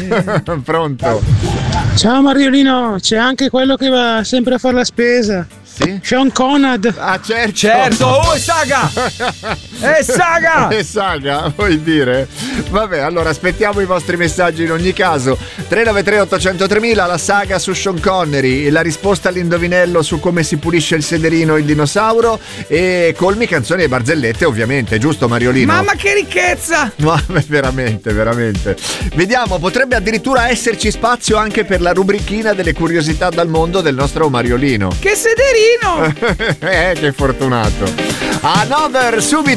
Pronto? Ciao Mariolino, c'è anche quello che va sempre a fare la spesa. Sì? Sean Conrad. Ah, certo. Oh, è Saga! È Saga! È Saga, vuoi dire? Vabbè, allora aspettiamo i vostri messaggi in ogni caso. 393 800 3000, la saga su Sean Connery, la risposta all'indovinello su come si pulisce il sederino il dinosauro e colmi, canzoni e barzellette, ovviamente, giusto Mariolino? Mamma che ricchezza! Ma veramente, veramente. Vediamo, potrebbe addirittura esserci spazio anche per la rubrichina delle curiosità dal mondo del nostro Mariolino. Che sederino! Che fortunato. Another subito.